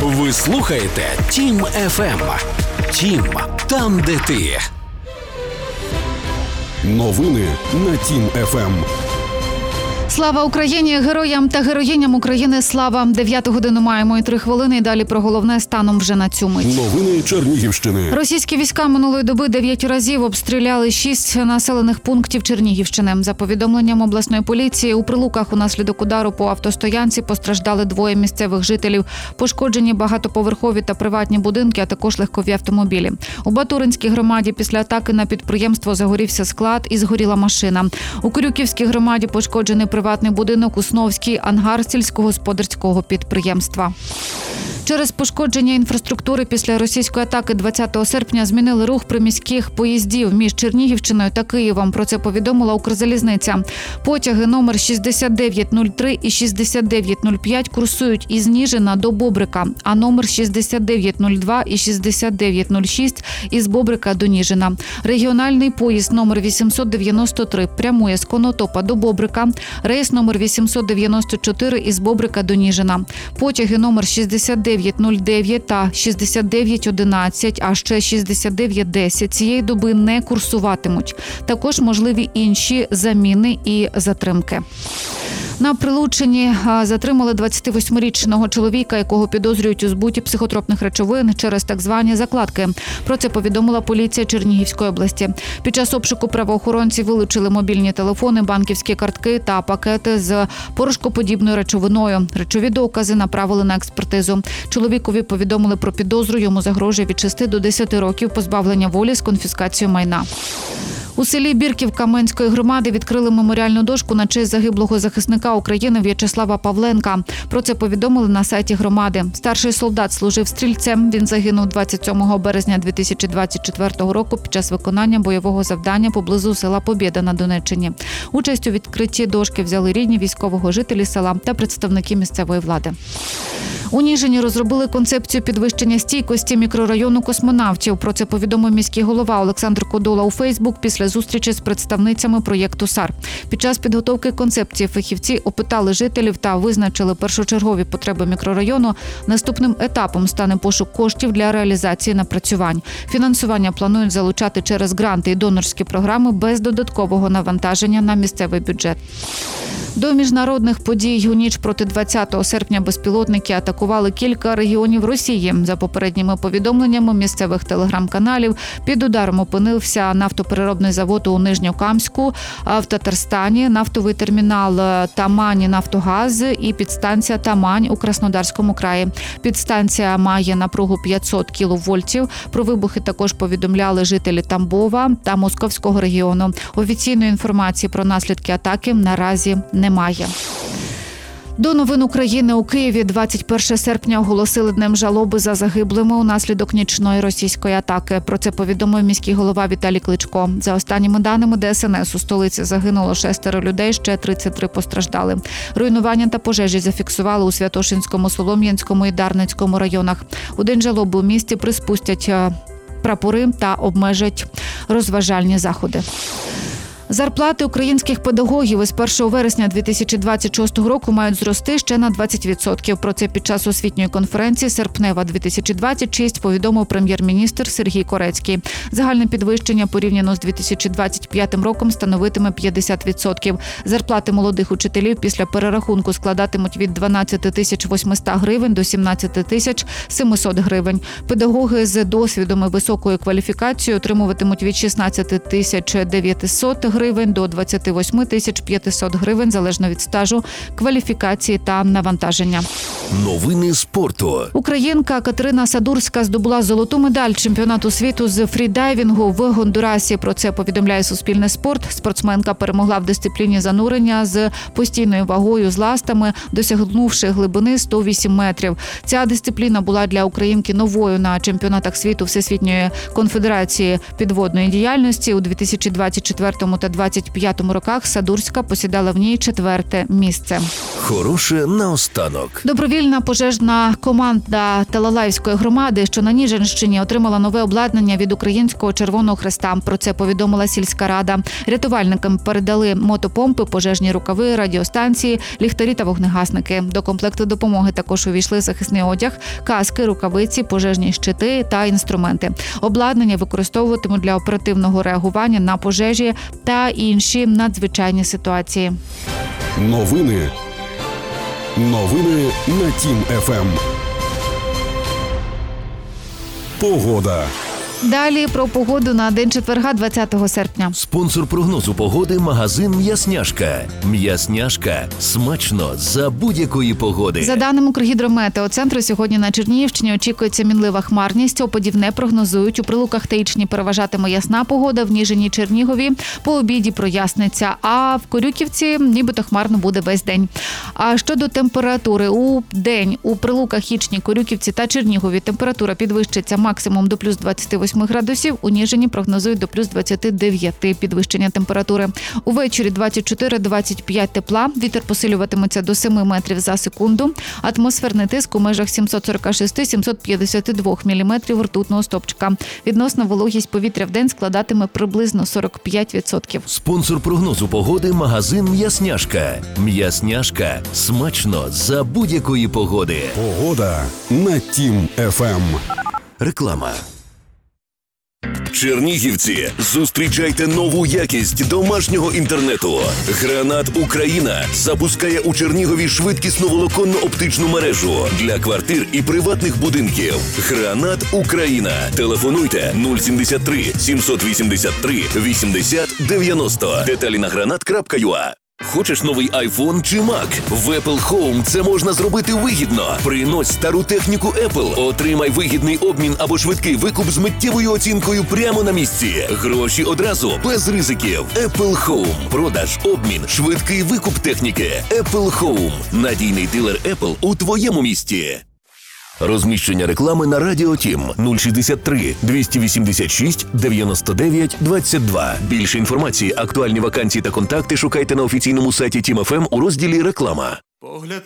Ви слухаєте Тім ФМ. Тім – там, де ти. Новини на Тім ФМ. Слава Україні! Героям та героїням України слава! 9 годину маємо і 3 хвилини. І далі про головне станом вже на цю мить. Новини Чернігівщини. Російські війська минулої доби 9 разів обстріляли 6 населених пунктів Чернігівщини. За повідомленням обласної поліції, у Прилуках унаслідок удару по автостоянці постраждали 2 місцевих жителів. Пошкоджені багатоповерхові та приватні будинки, а також легкові автомобілі. У Батуринській громаді після атаки на підприємство загорівся склад і згоріла машина. У Корюківській громаді пошкоджений приватний будинок, Усновський ангар сільськогосподарського підприємства. Через пошкодження інфраструктури після російської атаки 20 серпня змінили рух приміських поїздів між Чернігівщиною та Києвом. Про це повідомила Укрзалізниця. Потяги номер 6903 і 6905 курсують із Ніжина до Бобрика, а номер 6902 і 6906 із Бобрика до Ніжина. Регіональний поїзд номер 893 прямує з Конотопа до Бобрика. Рейс номер 894 із Бобрика до Ніжина. Потяги номер 6909 та 6911, а ще 6910 цієї доби не курсуватимуть. Також можливі інші заміни і затримки. На Прилуччині затримали 28-річного чоловіка, якого підозрюють у збуті психотропних речовин через так звані закладки. Про це повідомила поліція Чернігівської області. Під час обшуку правоохоронці вилучили мобільні телефони, банківські картки та пакети з порошкоподібною речовиною. Речові докази направили на експертизу. Чоловікові повідомили про підозру, йому загрожує від 6 до 10 років позбавлення волі з конфіскацією майна. У селі Бірків Каменської громади відкрили меморіальну дошку на честь загиблого захисника України В'ячеслава Павленка. Про це повідомили на сайті громади. Старший солдат служив стрільцем. Він загинув 27 березня 2024 року під час виконання бойового завдання поблизу села Побєда на Донеччині. Участь у відкритті дошки взяли рідні військового, жителі села та представники місцевої влади. У Ніжині розробили концепцію підвищення стійкості мікрорайону космонавтів. Про це повідомив міський голова Олександр Кодола у Фейсбук після зустрічі з представницями проєкту САР. Під час підготовки концепції фахівці опитали жителів та визначили першочергові потреби мікрорайону. Наступним етапом стане пошук коштів для реалізації напрацювань. Фінансування планують залучати через гранти і донорські програми без додаткового навантаження на місцевий бюджет. До міжнародних подій у ніч проти 20 серпня безпілотники атакували кілька регіонів Росії. За попередніми повідомленнями місцевих телеграм-каналів, під ударом опинився нафтопереробний завод у Нижньокамську, в Татарстані, нафтовий термінал Тамань-Нафтогаз і підстанція Тамань у Краснодарському краї. Підстанція має напругу 500 кіловольтів. Про вибухи також повідомляли жителі Тамбова та Московського регіону. Офіційної інформації про наслідки атаки наразі немає. До новин України у Києві 21 серпня оголосили днем жалоби за загиблими унаслідок нічної російської атаки. Про це повідомив міський голова Віталій Кличко. За останніми даними ДСНС, у столиці загинуло 6 людей, ще 33 постраждали. Руйнування та пожежі зафіксували у Святошинському, Солом'янському і Дарницькому районах. У день жалоби у місті приспустять прапори та обмежать розважальні заходи. Зарплати українських педагогів із 1 вересня 2026 року мають зрости ще на 20%. Про це під час освітньої конференції «Серпнева-2026» повідомив прем'єр-міністр Сергій Корецький. Загальне підвищення порівняно з 2025 роком становитиме 50%. Зарплати молодих учителів після перерахунку складатимуть від 12 800 гривень до 17 700 гривень. Педагоги з досвідом і високою кваліфікацією отримуватимуть від 16 900 гривень до 28 500 гривень, залежно від стажу, кваліфікації та навантаження. Новини спорту. Українка Катерина Садурська здобула золоту медаль чемпіонату світу з фрідайвінгу в Гондурасі. Про це повідомляє Суспільне спорт. Спортсменка перемогла в дисципліні занурення з постійною вагою з ластами, досягнувши глибини 108 метрів. Ця дисципліна була для українки новою на чемпіонатах світу Всесвітньої конфедерації підводної діяльності. У 2024 та 2025 роках Садурська посідала в ній 4-те місце. Хороше наостанок. Добровільно Мобільна пожежна команда Талалаївської громади, що на Ніжинщині, отримала нове обладнання від Українського Червоного Хреста. Про це повідомила сільська рада. Рятувальникам передали мотопомпи, пожежні рукави, радіостанції, ліхтарі та вогнегасники. До комплекту допомоги також увійшли захисний одяг, каски, рукавиці, пожежні щити та інструменти. Обладнання використовуватимуть для оперативного реагування на пожежі та інші надзвичайні ситуації. Новини на Тім ФМ. Погода. Далі про погоду на день четверга, 20 серпня. Спонсор прогнозу погоди – магазин «М'ясняшка». «М'ясняшка» – смачно за будь-якої погоди. За даними Укргідрометеоцентру, сьогодні на Чернігівщині очікується мінлива хмарність. Опадів не прогнозують. У Прилуках та Ічні переважатиме ясна погода, в Ніжині, Чернігові по обіді проясниться, а в Корюківці нібито хмарно буде весь день. А щодо температури, у день у Прилуках, Ічні, Корюківці та Чернігові температура підвищиться максимум до плюс 28 градусів, у Ніжині прогнозують до плюс 29 підвищення температури. Увечері 24-25 тепла, вітер посилюватиметься до 7 метрів за секунду, атмосферний тиск у межах 746-752 міліметрів ртутного стовпчика. Відносна вологість повітря в день складатиме приблизно 45%. Спонсор прогнозу погоди – магазин «М'ясняшка». «М'ясняшка» – смачно за будь-якої погоди. Погода на Тім ФМ. Реклама. Чернігівці, зустрічайте нову якість домашнього інтернету. Гранат Україна запускає у Чернігові швидкісну волоконно-оптичну мережу для квартир і приватних будинків. Гранат Україна. Телефонуйте 073 783 80 90. Деталі на granat.ua. Хочеш новий iPhone чи Mac? В Apple Home це можна зробити вигідно. Принось стару техніку Apple, отримай вигідний обмін або швидкий викуп з миттєвою оцінкою прямо на місці. Гроші одразу, без ризиків. Apple Home. Продаж, обмін, швидкий викуп техніки. Apple Home. Надійний дилер Apple у твоєму місті. Розміщення реклами на Радіо Тім 063 286 99 22. Більше інформації, актуальні вакансії та контакти шукайте на офіційному сайті Тім ФМ у розділі «Реклама». Погляд